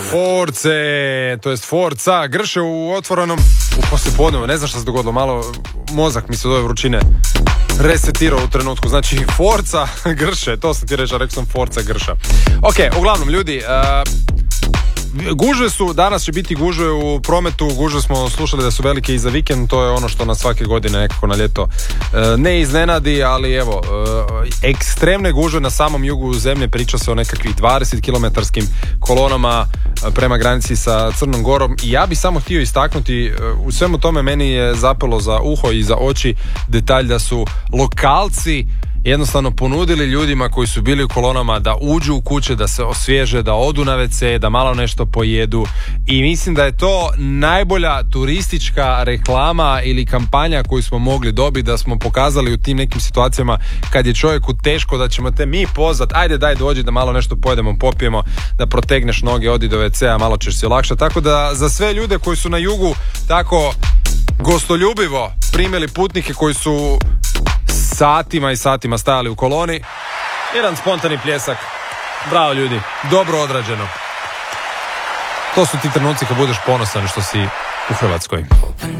Force, to jest Forca, grše u otvorenom u poslijepodnevu, ne znam šta se dogodilo, malo mozak mi se od ove vrućine resetirao u trenutku, znači Forca grše, to sam ti reći, rekao sam Forca grša. Ok, uglavnom ljudi, gužve su, danas će biti gužve u prometu, gužve smo slušali da su velike i za vikend, to je ono što nas svake godine nekako na ljeto ne iznenadi, ali evo, ekstremne gužve na samom jugu zemlje, priča se o nekakvih 20-kilometarskim kolonama prema granici sa Crnom Gorom i ja bi samo htio istaknuti, u svemu tome meni je zapelo za uho i za oči detalj da su lokalci jednostavno ponudili ljudima koji su bili u kolonama da uđu u kuće, da se osvježe, da odu na WC, da malo nešto pojedu i mislim da je to najbolja turistička reklama ili kampanja koju smo mogli dobiti, da smo pokazali u tim nekim situacijama kad je čovjeku teško, da ćemo te mi pozvat, ajde daj dođi da malo nešto pojedemo, popijemo, da protegneš noge, odi do WC-a, malo ćeš si olakšati. Tako da za sve ljude koji su na jugu tako gostoljubivo primili putnike koji su satima i satima stajali u koloni, jedan spontani pljesak. Bravo ljudi, dobro odrađeno. To su ti trenuci kad budeš ponosan što si u Hrvatskoj.